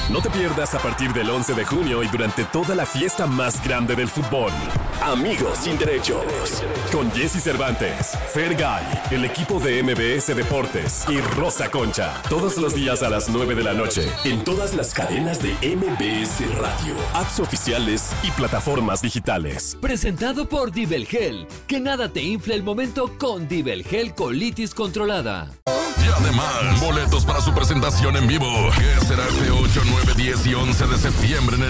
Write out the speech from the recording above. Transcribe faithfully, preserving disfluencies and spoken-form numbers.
No te pierdas a partir del once de junio y durante toda la fiesta más grande del fútbol. Amigos sin derechos. Con Jesse Cervantes, Fergay, el equipo de M B S Deportes y Rosa Concha. Todos los días a las nueve de la noche. En todas las cadenas de M B S Radio, apps oficiales y plataformas digitales. Presentado por Dibelgel. Que nada te infle el momento con Dibelgel Colitis Controlada. Y además, boletos para su presentación en vivo, que será este ocho, nueve, diez y once de septiembre en el